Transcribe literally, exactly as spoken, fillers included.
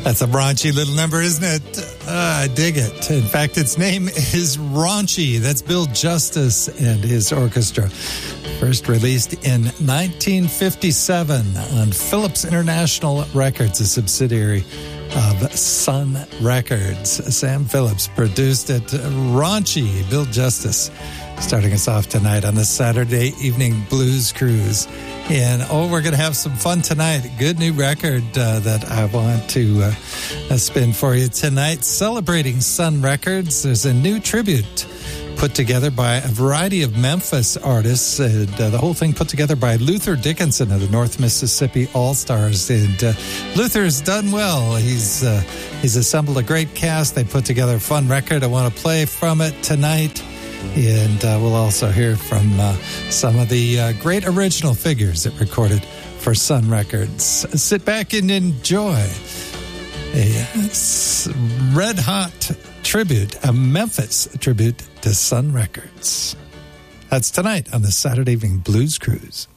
That's a raunchy little number, isn't it? Uh, I dig it. In fact, its name is Raunchy. That's Bill Justice and his orchestra. First released in nineteen fifty-seven on Philips International Records, a subsidiary of Sun Records. Sam Phillips produced it. Raunchy, Bill Justice, starting us off tonight on the Saturday Evening Blues Cruise. And, oh, we're going to have some fun tonight. Good new record uh, that I want to uh, spin for you tonight. Celebrating Sun Records, there's a new tribute put together by a variety of Memphis artists. And, uh, the whole thing put together by Luther Dickinson of the North Mississippi All-Stars. And uh, Luther's done well. He's, uh, he's assembled a great cast. They put together a fun record. I want to play from it tonight. And uh, we'll also hear from uh, some of the uh, great original figures that recorded for Sun Records. Sit back and enjoy a red hot tribute, a Memphis tribute to Sun Records. That's tonight on the Saturday Evening Blues Cruise.